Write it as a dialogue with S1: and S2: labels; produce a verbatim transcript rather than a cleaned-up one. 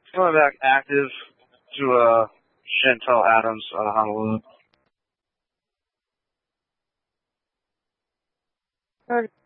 S1: Coming back active to uh, Chantel Adams out of Honolulu.
S2: Or